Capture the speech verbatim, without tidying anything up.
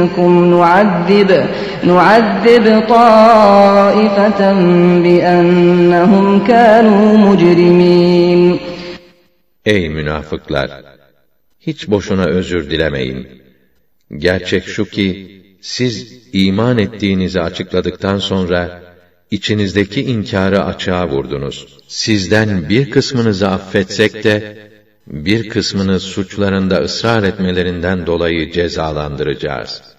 نُعَذِّبْكُمْ نُعَذِّبْ نُعَذِّبْ طَائِفَةً بِأَنَّهُمْ كَانُوا مُجْرِمِينَ. Ey münafıklar! Hiç boşuna özür dilemeyin. Gerçek şu ki, siz iman ettiğinizi açıkladıktan sonra, içinizdeki inkârı açığa vurdunuz. Sizden bir kısmınızı affetsek de, bir kısmını suçlarında ısrar etmelerinden dolayı cezalandıracağız.